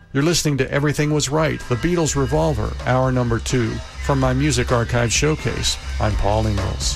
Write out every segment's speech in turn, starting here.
You're listening to Everything Was Right, The Beatles' Revolver, hour number 2. From my Music Archive Showcase, I'm Paul Ingalls.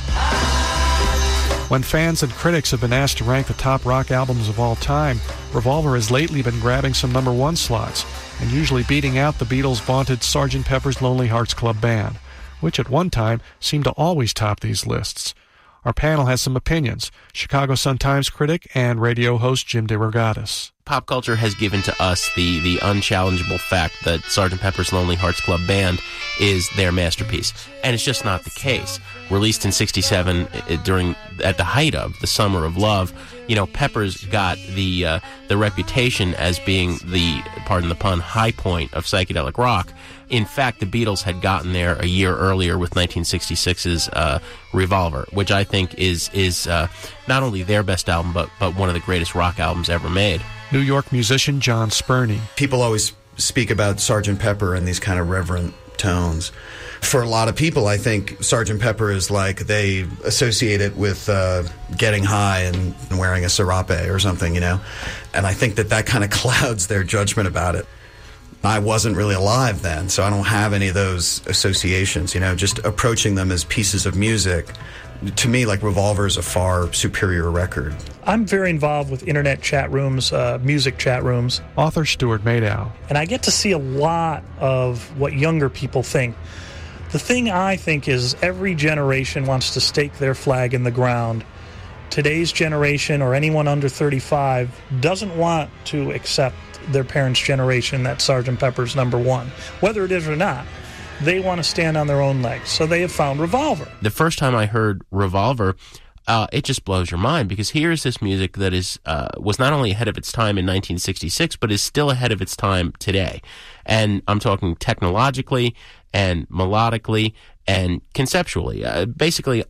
When fans and critics have been asked to rank the top rock albums of all time, Revolver has lately been grabbing some number 1 slots, and usually beating out the Beatles' vaunted Sgt. Pepper's Lonely Hearts Club Band, which at one time seemed to always top these lists. Our panel has some opinions. Chicago Sun-Times critic and radio host Jim DeRogatis. Pop culture has given to us the unchallengeable fact that Sgt. Pepper's Lonely Hearts Club Band is their masterpiece. And it's just not the case. Released in 1967 at the height of the Summer of Love, Pepper's got the reputation as being the, pardon the pun, high point of psychedelic rock. In fact, the Beatles had gotten there a year earlier with 1966's Revolver, which I think is not only their best album, but one of the greatest rock albums ever made. New York musician John Spurney. People always speak about Sgt. Pepper in these kind of reverent tones. For a lot of people, I think Sgt. Pepper is like they associate it with getting high and wearing a serape or something, And I think that kind of clouds their judgment about it. I wasn't really alive then, so I don't have any of those associations, just approaching them as pieces of music. To me, like Revolver is a far superior record. I'm very involved with internet chat rooms, music chat rooms. Author Stuart Madow. And I get to see a lot of what younger people think. The thing I think is every generation wants to stake their flag in the ground. Today's generation, or anyone under 35, doesn't want to accept their parents' generation that Sgt. Pepper's number 1. Whether it is or not, they want to stand on their own legs. So they have found Revolver. The first time I heard Revolver, it just blows your mind, because here's this music that was not only ahead of its time in 1966, but is still ahead of its time today. And I'm talking technologically and melodically and conceptually, basically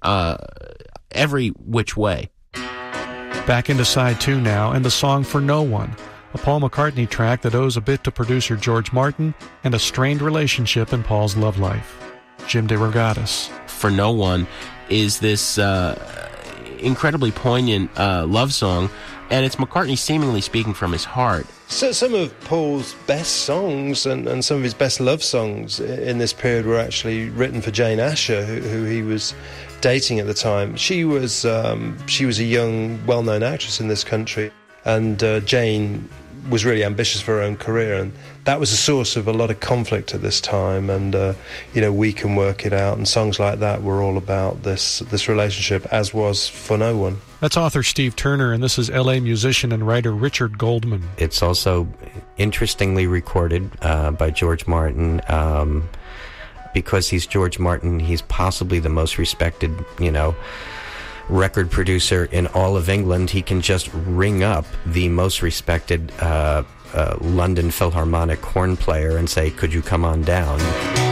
every which way. Back into side 2 now, and the song For No One, a Paul McCartney track that owes a bit to producer George Martin and a strained relationship in Paul's love life. Jim DeRogatis. For No One is this incredibly poignant love song, and it's McCartney seemingly speaking from his heart. So some of Paul's best songs and some of his best love songs in this period were actually written for Jane Asher, who he was dating at the time. She was a young, well-known actress in this country, and Jane was really ambitious for her own career, and that was a source of a lot of conflict at this time. And We Can Work It Out and songs like that were all about this relationship, as was For No One. That's author Steve Turner, and this is L.A. musician and writer Richard Goldman. It's also interestingly recorded by George Martin. Because he's George Martin, he's possibly the most respected, record producer in all of England. He can just ring up the most respected London Philharmonic horn player and say, "Could you come on down?"